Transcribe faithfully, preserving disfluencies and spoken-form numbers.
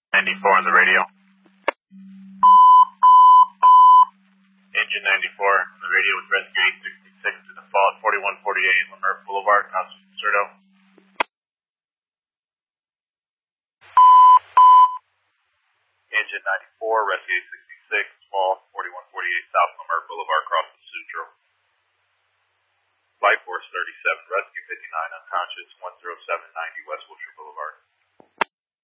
ninety-four on the radio. Engine ninety-four on the radio with rescue eight sixty-six to the fall at forty-one forty-eight Lamert Boulevard, Constance Concerto. Engine ninety-four, rescue eight sixty-six, fall forty-one forty-eight South Lamert Boulevard, across the Sutro. Flight Force thirty-seven, rescue fifty-nine, unconscious, one oh seven ninety West Wilshire Boulevard.